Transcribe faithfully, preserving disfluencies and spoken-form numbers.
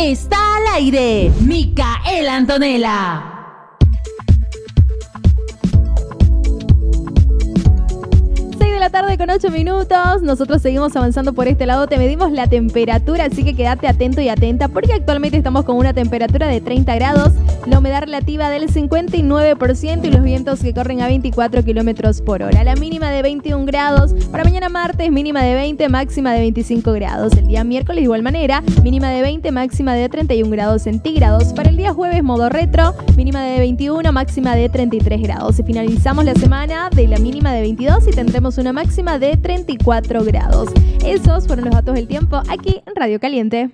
Está al aire, Micaela Antonella. La tarde con ocho minutos, nosotros seguimos avanzando por este lado, te medimos la temperatura, así que quédate atento y atenta porque actualmente estamos con una temperatura de treinta grados, la humedad relativa del cincuenta y nueve por ciento y los vientos que corren a veinticuatro kilómetros por hora. La mínima de veintiún grados, para mañana martes mínima de veinte, máxima de veinticinco grados. El día miércoles de igual manera, mínima de veinte, máxima de treinta y un grados centígrados. Para el día jueves modo retro, mínima de veintiuno, máxima de treinta y tres grados. Y finalizamos la semana de la mínima de veintidós y tendremos una máxima de treinta y cuatro grados. Esos fueron los datos del tiempo aquí en Radio Caliente.